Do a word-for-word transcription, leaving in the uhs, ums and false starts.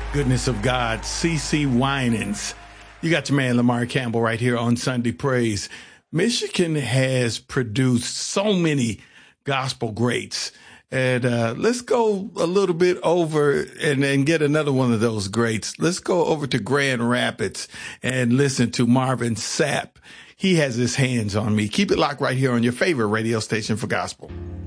Goodness of God, C C Winans. You got your man Lamar Campbell right here on Sunday Praise. Michigan has produced so many gospel greats. And uh, let's go a little bit over and, and get another one of those greats. Let's go over to Grand Rapids and listen to Marvin Sapp. He has his hands on me. Keep it locked right here on your favorite radio station for gospel.